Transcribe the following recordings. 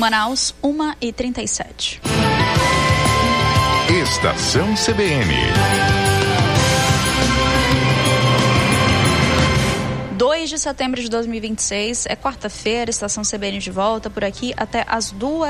Manaus, 1h37. Estação CBN. 2 de setembro de 2026, é quarta-feira, Estação CBN de volta por aqui até as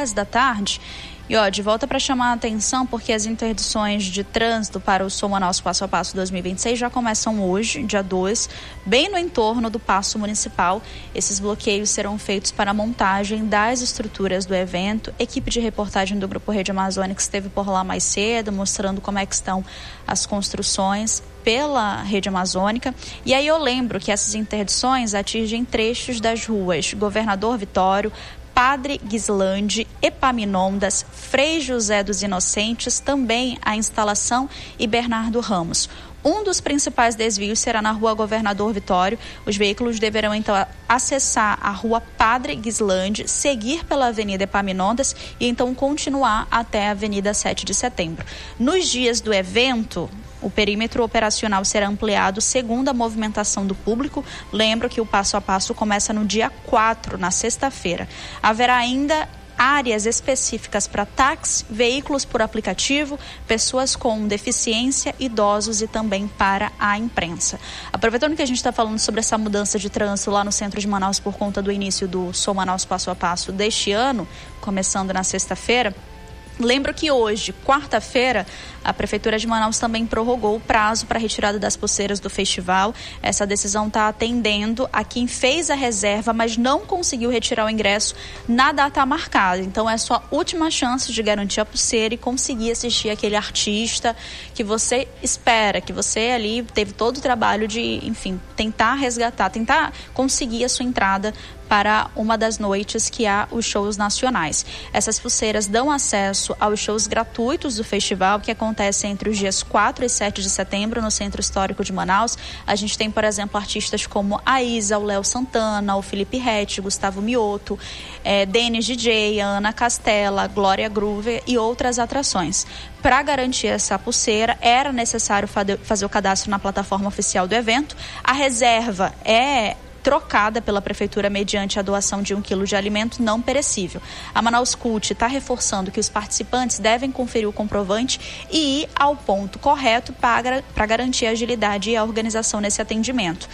14h. E de volta para chamar a atenção, porque as interdições de trânsito para o Sou Manaus Passo a Passo 2026 já começam hoje, dia 2, bem no entorno do Paço Municipal. Esses bloqueios serão feitos para a montagem das estruturas do evento. Equipe de reportagem do Grupo Rede Amazônica esteve por lá mais cedo, mostrando como é que estão as construções pela Rede Amazônica. E aí eu lembro que essas interdições atingem trechos das ruas Governador Vitório, Padre Guislande, Epaminondas, Frei José dos Inocentes, também a Instalação e Bernardo Ramos. Um dos principais desvios será na rua Governador Vitório. Os veículos deverão então acessar a rua Padre Guislande, seguir pela Avenida Epaminondas e então continuar até a Avenida 7 de Setembro. Nos dias do evento, o perímetro operacional será ampliado segundo a movimentação do público. Lembro que o passo a passo começa no dia 4, na sexta-feira. Haverá ainda áreas específicas para táxi, veículos por aplicativo, pessoas com deficiência, idosos e também para a imprensa. Aproveitando que a gente está falando sobre essa mudança de trânsito lá no centro de Manaus por conta do início do Sou Manaus Passo a Passo deste ano, começando na sexta-feira, lembro que hoje, quarta-feira, a Prefeitura de Manaus também prorrogou o prazo para a retirada das pulseiras do festival. Essa decisão está atendendo a quem fez a reserva, mas não conseguiu retirar o ingresso na data marcada. Então é sua última chance de garantir a pulseira e conseguir assistir aquele artista que você espera, que você ali teve todo o trabalho de, enfim, tentar resgatar, tentar conseguir a sua entrada para uma das noites que há os shows nacionais. Essas pulseiras dão acesso aos shows gratuitos do festival, que acontecem entre os dias 4 e 7 de setembro no Centro Histórico de Manaus. A gente tem, por exemplo, artistas como a Isa, o Léo Santana, o Felipe Rett, Gustavo Mioto, Denis DJ, Ana Castela, Glória Groover e outras atrações. Para garantir essa pulseira, era necessário fazer o cadastro na plataforma oficial do evento. A reserva é trocada pela Prefeitura mediante a doação de 1 quilo de alimento não perecível. A Manaus Cult está reforçando que os participantes devem conferir o comprovante e ir ao ponto correto para garantir a agilidade e a organização nesse atendimento.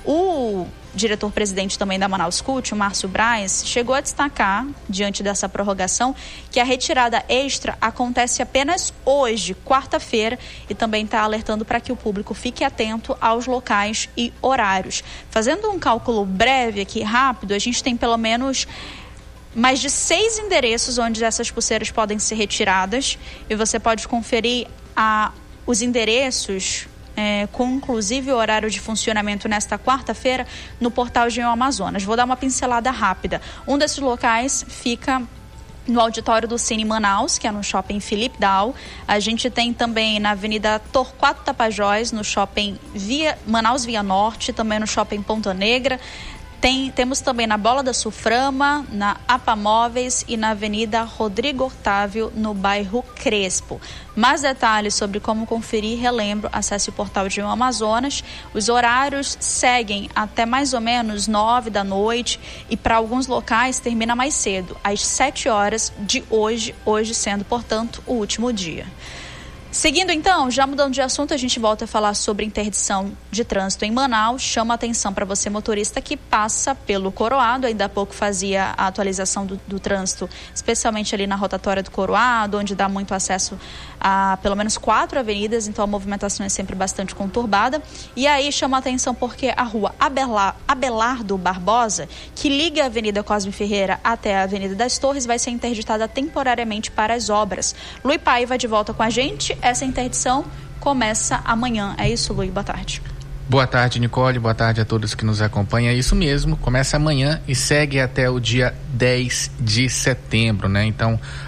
O diretor-presidente também da Manaus Cult, o Márcio Braz, chegou a destacar, diante dessa prorrogação, que a retirada extra acontece apenas hoje, quarta-feira, e também está alertando para que o público fique atento aos locais e horários. Fazendo um cálculo breve aqui, rápido, a gente tem pelo menos mais de 6 endereços onde essas pulseiras podem ser retiradas, e você pode conferir os endereços com inclusive o horário de funcionamento nesta quarta-feira no portal Geo Amazonas. Vou dar uma pincelada rápida. Um desses locais fica no auditório do Cine Manaus, que é no shopping Felipe Dal. A gente tem também na Avenida Torquato Tapajós, no shopping Manaus Via Norte, também no shopping Ponta Negra. Temos também na Bola da Sulframa, na APA Móveis e na Avenida Rodrigo Otávio, no bairro Crespo. Mais detalhes sobre como conferir, relembro, acesse o portal de Amazonas. Os horários seguem até mais ou menos 9 da noite e para alguns locais termina mais cedo, às 7 horas de hoje sendo, portanto, o último dia. Seguindo então, já mudando de assunto, a gente volta a falar sobre interdição de trânsito em Manaus. Chama atenção para você, motorista, que passa pelo Coroado. Ainda há pouco fazia a atualização do trânsito, especialmente ali na rotatória do Coroado, onde dá muito acesso a pelo menos 4 avenidas, então a movimentação é sempre bastante conturbada. E aí chama atenção porque a rua Abelardo Barbosa, que liga a Avenida Cosme Ferreira até a Avenida das Torres, vai ser interditada temporariamente para as obras. Luí Paiva de volta com a gente. Essa interdição começa amanhã. É isso, Luí? Boa tarde. Boa tarde, Nicole. Boa tarde a todos que nos acompanham. É isso mesmo. Começa amanhã e segue até o dia 10 de setembro, né? Então,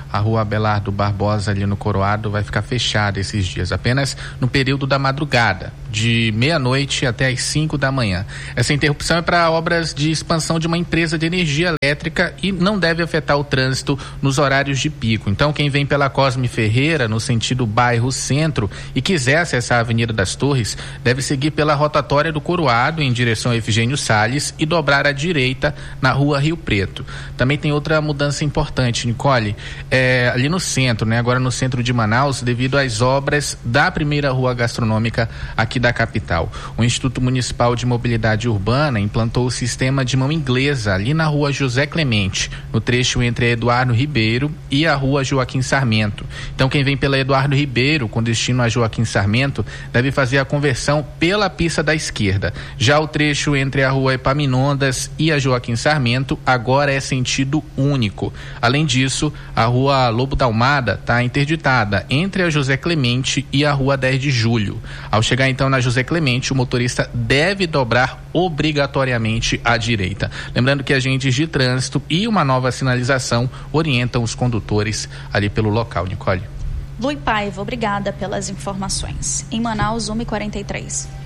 a rua Abelardo Barbosa ali no Coroado vai ficar fechada esses dias, apenas no período da madrugada, de meia-noite até as 5 da manhã. Essa interrupção é para obras de expansão de uma empresa de energia elétrica e não deve afetar o trânsito nos horários de pico. Então, quem vem pela Cosme Ferreira, no sentido bairro Centro, e quiser acessar a Avenida das Torres, deve seguir pela rotatória do Coroado em direção a Efigênio Salles e dobrar à direita na rua Rio Preto. Também tem outra mudança importante, Nicole, ali no centro, né? Agora no centro de Manaus, devido às obras da primeira rua gastronômica aqui da capital. O Instituto Municipal de Mobilidade Urbana implantou o sistema de mão inglesa ali na rua José Clemente, no trecho entre Eduardo Ribeiro e a rua Joaquim Sarmento. Então, quem vem pela Eduardo Ribeiro com destino a Joaquim Sarmento deve fazer a conversão pela pista da esquerda. Já o trecho entre a rua Epaminondas e a Joaquim Sarmento agora é sentido único. Além disso, a rua Lobo da Almada está interditada entre a José Clemente e a rua 10 de Julho. Ao chegar então na José Clemente, o motorista deve dobrar obrigatoriamente à direita. Lembrando que agentes de trânsito e uma nova sinalização orientam os condutores ali pelo local, Nicole. Lui Paiva, obrigada pelas informações. Em Manaus, 1h43.